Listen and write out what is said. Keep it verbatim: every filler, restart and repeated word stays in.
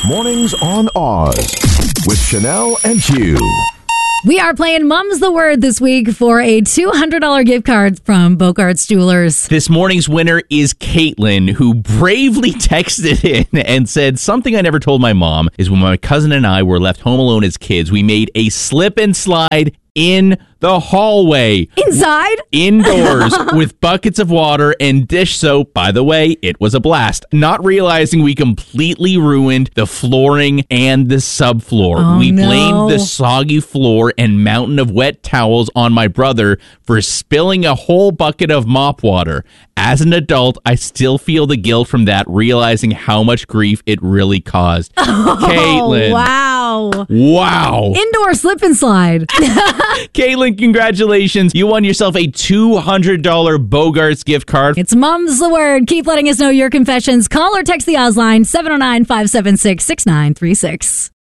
Mornings on Oz with Chanel and Hugh. We are playing Mum's the Word this week for a two hundred dollars gift card from Bogart's Jewelers. This morning's winner is Caitlin, who bravely texted in and said, something I never told my mom is when my cousin and I were left home alone as kids, we made a slip and slide in the hallway. Inside? Indoors with buckets of water and dish soap. By the way, it was a blast. Not realizing we completely ruined the flooring and the subfloor. Oh, we no. blamed the soggy floor and mountain of wet towels on my brother for spilling a whole bucket of mop water. As an adult, I still feel the guilt from that, realizing how much grief it really caused. Oh, Caitlin. wow. Wow. Indoor slip and slide. Caitlin, congratulations. You won yourself a two hundred dollars Bogart's gift card. It's Mum's the Word. Keep letting us know your confessions. Call or text the Oz line, seven oh nine, five seven six, six nine three six.